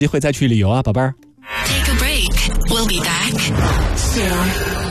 机会再去旅游啊，宝贝儿。 Take a break. We'll be back soon.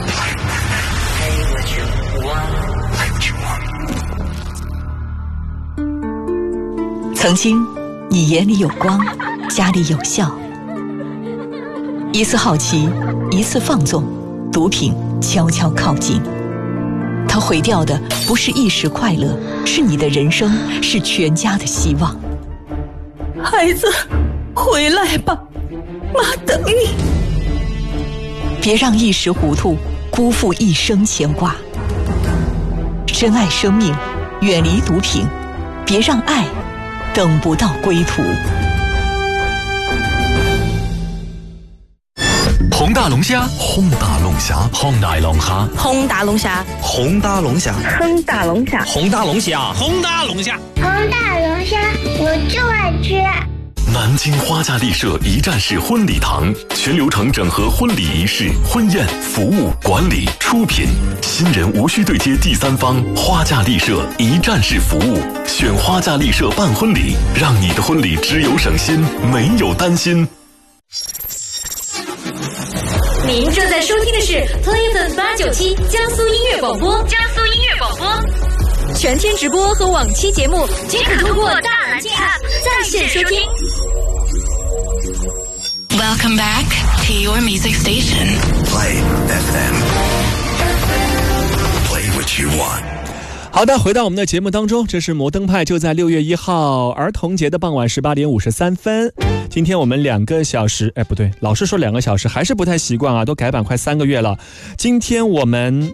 Play what you want. 曾经你眼里有光，家里有笑，一次好奇，一次放纵，毒品悄悄靠近。它毁掉的不是一时快乐，是你的人生，是全家的希望。孩子，回来吧，妈等你。别让一时糊涂辜负一生牵挂。珍爱生命，远离毒品，别让爱等不到归途。 红大龙虾，红大龙虾，红大龙虾， 红大龙虾， 红大龙虾， 红大龙虾， 红大龙虾，红大龙虾， 红大龙虾，我就爱吃。 南京花家丽舍一站式婚礼堂，全流程整合婚礼仪式、婚宴、服务、管理、出品，新人无需对接第三方，花家丽舍一站式服务，选花家丽舍办婚礼，让你的婚礼只有省心，没有担心。 您正在收听的是 Play FM897 江苏音乐广播，江苏音乐广播，全天直播和往期节目均可通过大蓝鲸 App 在线收听。 Welcome back to your music station. Play FM. Play what you want. 好的，回到我们的节目当中，这是摩登派，就在6月1号儿童节的傍晚18点53分。今天我们2个小时，不对，老是说2个小时，还是不太习惯啊，都改版快3个月了。今天我们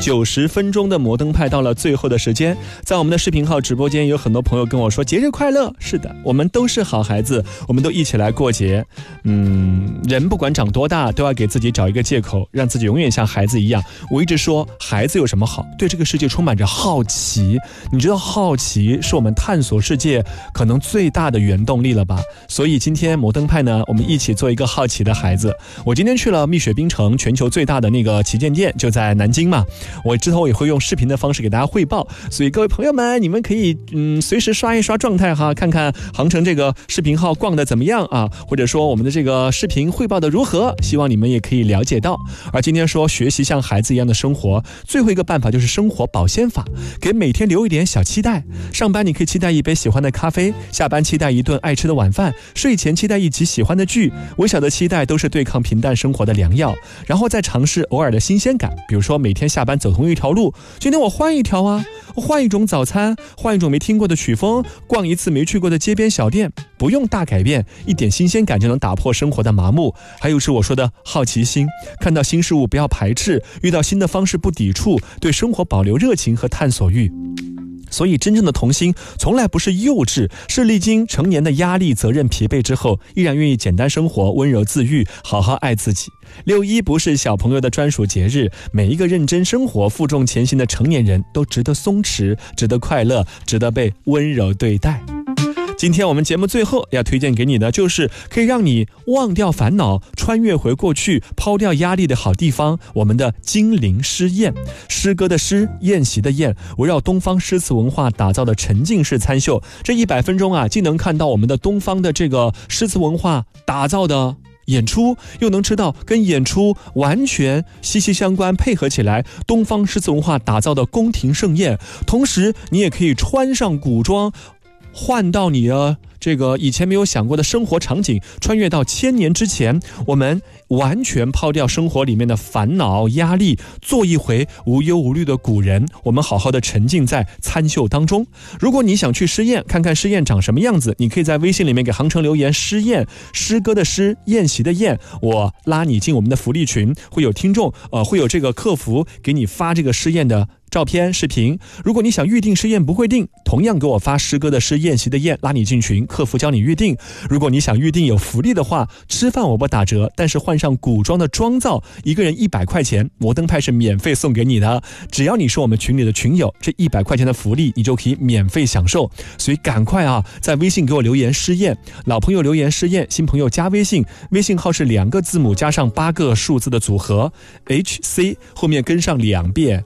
90分钟的摩登派到了最后的时间，在我们的视频号直播间有很多朋友跟我说节日快乐。是的，我们都是好孩子，我们都一起来过节。人不管长多大，都要给自己找一个借口，让自己永远像孩子一样。我一直说孩子有什么好？对这个世界充满着好奇。你知道好奇是我们探索世界可能最大的原动力了吧？所以今天摩登派呢，我们一起做一个好奇的孩子。我今天去了蜜雪冰城，全球最大的那个旗舰店就在南京嘛。我之后也会用视频的方式给大家汇报，所以各位朋友们，你们可以随时刷一刷状态哈，看看航程这个视频号逛的怎么样啊，或者说我们的这个视频汇报的如何，希望你们也可以了解到。而今天说学习像孩子一样的生活，最后一个办法就是生活保鲜法，给每天留一点小期待。上班你可以期待一杯喜欢的咖啡，下班期待一顿爱吃的晚饭，睡前期待一集喜欢的剧，微小的期待都是对抗平淡生活的良药。然后再尝试偶尔的新鲜感，比如说每天下班走同一条路，今天我换一条啊，我换一种早餐，换一种没听过的曲风，逛一次没去过的街边小店，不用大改变，一点新鲜感就能打破生活的麻木。还有是我说的好奇心，看到新事物不要排斥，遇到新的方式不抵触，对生活保留热情和探索欲。所以真正的童心从来不是幼稚，是历经成年的压力、责任、疲惫之后，依然愿意简单生活，温柔自愈，好好爱自己。6·1不是小朋友的专属节日，每一个认真生活、负重前行的成年人都值得松弛，值得快乐，值得被温柔对待。今天我们节目最后要推荐给你的，就是可以让你忘掉烦恼，穿越回过去，抛掉压力的好地方，我们的精灵诗宴。诗歌的诗，宴席的宴，围绕东方诗词文化打造的沉浸式参秀。这100分钟啊，既能看到我们的东方的这个诗词文化打造的演出，又能吃到跟演出完全息息相关，配合起来东方诗词文化打造的宫廷盛宴。同时你也可以穿上古装，换到你的这个以前没有想过的生活场景，穿越到1000年之前，我们完全抛掉生活里面的烦恼压力，做一回无忧无虑的古人，我们好好的沉浸在参秀当中。如果你想去诗宴看看诗宴长什么样子，你可以在微信里面给航程留言诗宴，诗歌的诗，宴席的宴，我拉你进我们的福利群，会有听众会有这个客服给你发这个诗宴的照片视频。如果你想预定诗宴不会定，同样给我发诗歌的诗，宴席的宴，拉你进群，客服教你预定。如果你想预定有福利的话，吃饭我不打折，但是换上古装的妆造，一个人100块钱，摩登派是免费送给你的。只要你是我们群里的群友，这100块钱的福利你就可以免费享受。所以赶快啊，在微信给我留言诗宴，老朋友留言诗宴，新朋友加微信，微信号是2个字母加上8个数字的组合 HC， 后面跟上2遍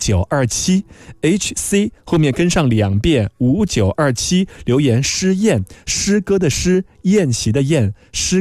5927 HC， 后面跟上2遍5927，留言诗宴，诗歌的诗，宴席的宴，诗